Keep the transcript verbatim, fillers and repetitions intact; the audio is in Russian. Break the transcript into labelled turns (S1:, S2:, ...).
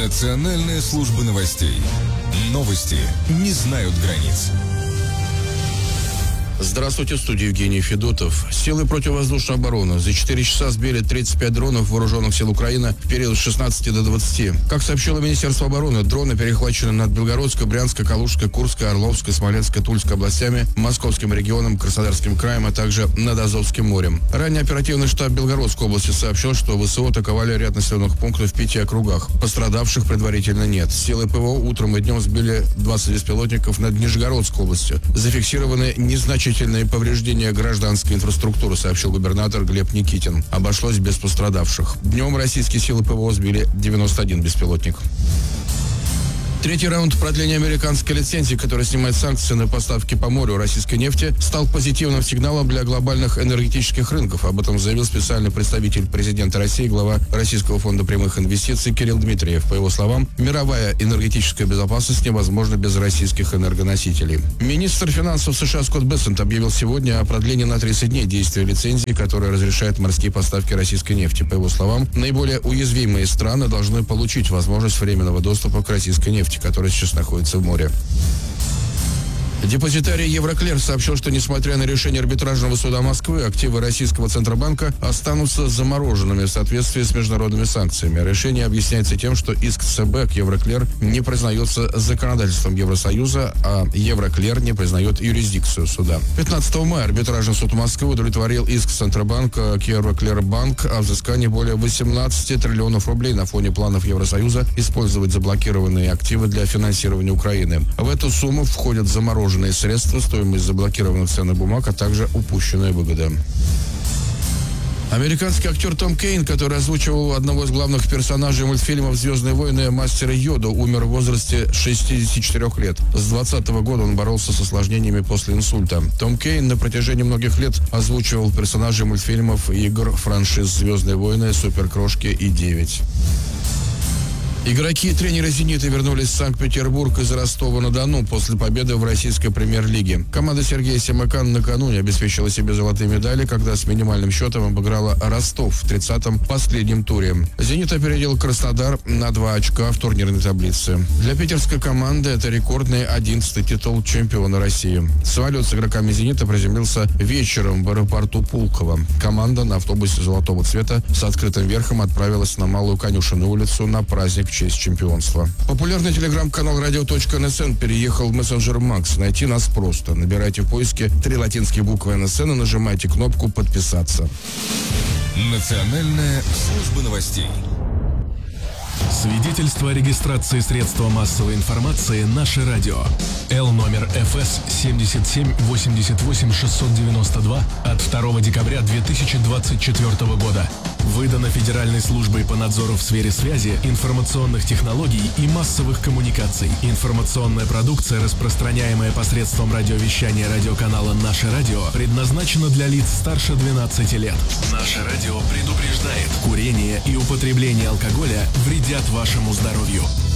S1: Национальная служба новостей. Новости не знают границ.
S2: Здравствуйте, в студии Евгений Федотов. Силы противовоздушной обороны за четыре часа сбили тридцать пять дронов вооруженных сил Украины в период с шестнадцати до двадцати. Как сообщило Министерство обороны, дроны перехвачены над Белгородской, Брянской, Калужской, Курской, Орловской, Смоленской, Тульской областями, Московским регионом, Краснодарским краем, а также над Азовским морем. Ранее оперативный штаб Белгородской области сообщил, что ВСУ атаковали ряд населенных пунктов в пяти округах. Пострадавших предварительно нет. Силы ПВО утром и днем сбили двадцать беспилотников над Нижегородской областью. Зафиксированы незначительные повреждения гражданской инфраструктуры, сообщил губернатор Глеб Никитин. Обошлось без пострадавших. Днем российские силы ПВО сбили девяносто один беспилотник. Третий раунд продления американской лицензии, который снимает санкции на поставки по морю российской нефти, стал позитивным сигналом для глобальных энергетических рынков. Об этом заявил специальный представитель президента России, глава Российского фонда прямых инвестиций Кирилл Дмитриев. По его словам, мировая энергетическая безопасность невозможна без российских энергоносителей. Министр финансов США Скотт Бессент объявил сегодня о продлении на тридцать дней действия лицензии, которая разрешает морские поставки российской нефти. По его словам, наиболее уязвимые страны должны получить возможность временного доступа к российской нефти, который сейчас находится в море. Депозитарий Евроклер сообщил, что, несмотря на решение арбитражного суда Москвы, активы российского Центробанка останутся замороженными в соответствии с международными санкциями. Решение объясняется тем, что иск ЦБ к Евроклер не признается законодательством Евросоюза, а Евроклер не признает юрисдикцию суда. пятнадцатого мая арбитражный суд Москвы удовлетворил иск Центробанка к Евроклер Банк о взыскании более восемнадцати триллионов рублей на фоне планов Евросоюза использовать заблокированные активы для финансирования Украины. В эту сумму входят замороженные средства, стоимость заблокированных ценных бумаг, а также упущенная выгода. Американский актер Том Кейн, который озвучивал одного из главных персонажей мультфильмов «Звездные войны» мастера Йоду, умер в возрасте шестидесяти четырёх лет. С двадцатого года он боролся с осложнениями после инсульта. Том Кейн на протяжении многих лет озвучивал персонажей мультфильмов, игр, франшиз «Звездные войны», «Суперкрошки» и «девять». Игроки и тренеры «Зенита» вернулись в Санкт-Петербург из Ростова-на-Дону после победы в российской премьер-лиге. Команда Сергея Семакана накануне обеспечила себе золотые медали, когда с минимальным счетом обыграла Ростов в тридцатом последнем туре. «Зенит» опередил Краснодар на два очка в турнирной таблице. Для питерской команды это рекордный одиннадцатый титул чемпиона России. Самолет с игроками «Зенита» приземлился вечером в аэропорту Пулково. Команда на автобусе золотого цвета с открытым верхом отправилась на Малую Конюшенную улицу на праздник в честь чемпионства. Популярный телеграм-канал радио точка эн эс эн переехал в мессенджер Макс. Найти нас просто. Набирайте в поиске три латинские буквы эн эс эн и нажимайте кнопку «Подписаться».
S1: Национальная служба новостей.
S3: Свидетельство о регистрации средства массовой информации «Наше радио». Л номер эф эс семьдесят семь восемьдесят восемь шестьсот девяносто два от второго декабря две тысячи двадцать четвёртого года. Выдано Федеральной службой по надзору в сфере связи, информационных технологий и массовых коммуникаций. Информационная продукция, распространяемая посредством радиовещания радиоканала «Наше радио», предназначена для лиц старше двенадцати лет. «Наше радио» предупреждает: курение и употребление алкоголя вредят вашему здоровью.